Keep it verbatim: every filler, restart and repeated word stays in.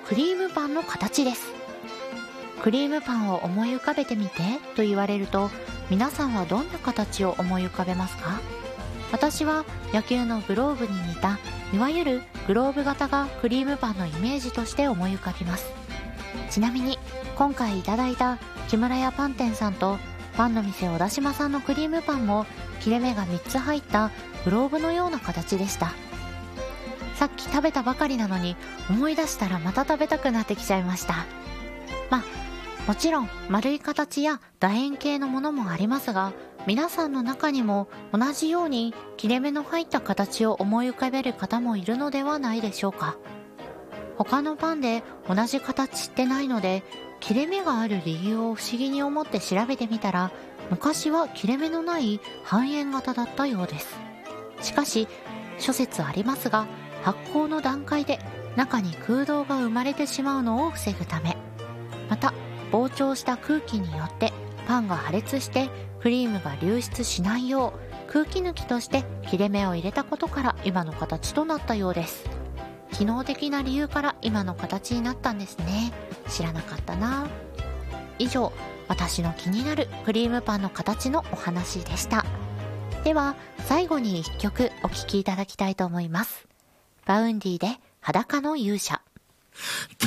クリームパンの形です。クリームパンを思い浮かべてみてと言われると、皆さんはどんな形を思い浮かべますか？私は野球のグローブに似たいわゆるグローブ型がクリームパンのイメージとして思い浮かびます。ちなみに今回いただいた木村屋パン店さんとパンの店小田島さんのクリームパンも切れ目がみっつ入ったグローブのような形でした。さっき食べたばかりなのに思い出したらまた食べたくなってきちゃいました。まあもちろん丸い形や楕円形のものもありますが、皆さんの中にも同じように切れ目の入った形を思い浮かべる方もいるのではないでしょうか。他のパンで同じ形ってないので、切れ目がある理由を不思議に思って調べてみたら、昔は切れ目のない半円型だったようです。しかし諸説ありますが、発酵の段階で中に空洞が生まれてしまうのを防ぐため、また膨張した空気によってパンが破裂してクリームが流出しないよう空気抜きとして切れ目を入れたことから今の形となったようです。機能的な理由から今の形になったんですね。知らなかったな。以上、私の気になるクリームパンの形のお話でした。では最後にいっきょくお聴きいただきたいと思います。バウンディで裸の勇者。